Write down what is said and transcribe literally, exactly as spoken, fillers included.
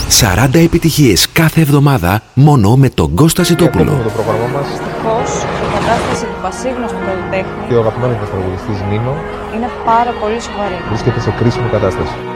σαράντα επιτυχίες κάθε εβδομάδα μόνο με τον Κώστα Σιτόπουλο. Το πρόγραμμά μας. Δυστυχώς, η κατάσταση του πασίγνωστου καλλιτέχνη Και ο αγαπημένος μας τραγουδιστής Νίνο είναι πάρα πολύ σοβαρή. βρίσκεται σε κρίσιμη κατάσταση.